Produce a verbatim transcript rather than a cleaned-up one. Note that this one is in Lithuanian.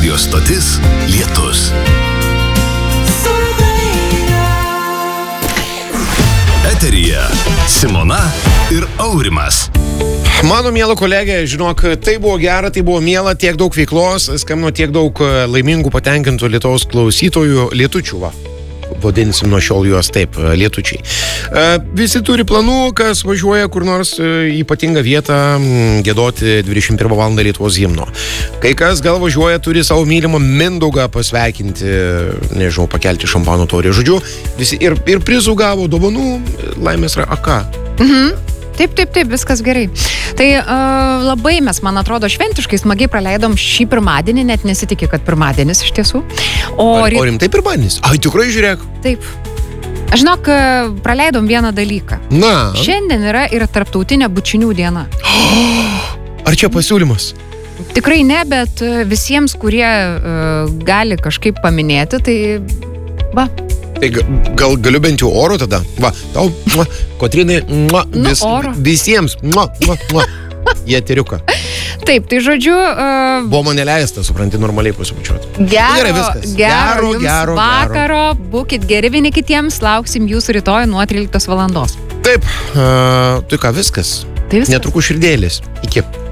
Radio stotis Lietus. Eteryje Simona ir Aurimas. Mano miela kolegė, žinok, tai buvo gera, tai buvo miela, tiek daug veiklos, skambino tiek daug laimingų, patenkintų Lietuvos klausytojų, lietučių, va. Vadinsim nuo šiol juos taip, lietučiai. Visi turi planų, kas važiuoja kur nors ypatingą vietą giedoti dvidešimt pirmą valandą Lietuvos himno. Kai kas gal važiuoja, turi savo mylimą Mindaugą pasveikinti, nežinau, pakelti šampano taurę. Žodžiu, visi ir, ir prizų gavo, dovanų, laimės yra aka. Mhm. Taip, taip, taip, viskas gerai. Tai uh, labai mes, man atrodo, šventiškai smagiai praleidom šį pirmadienį, net nesitikė, kad pirmadienis iš tiesų. O, o, o rimtai pirmadienis? Ai, tikrai žiūrėk. Taip. Aš žinok, praleidom vieną dalyką. Na. Šiandien yra ir tarptautinė bučinių diena. Ar čia pasiūlymas? Tikrai ne, bet visiems, kurie uh, gali kažkaip paminėti, tai va. Tai gal galiu bent jau oro tada? Va, tau, mua, Kotrinai, mua, vis, nu, visiems, mua, mua, mua, jie teriuka. Taip, tai žodžiu... Uh, Buvo man neleista, supranti, normaliai pasibučiuoti. Gero, gerai viskas. Gero, Gero, gero, vakaro, gero. Būkit geri vieni kitiems, lauksim jūsų rytoj nuo tryliktos valandos. Taip, uh, tai ką, viskas. Tai viskas. Netrukus širdėlis. Iki.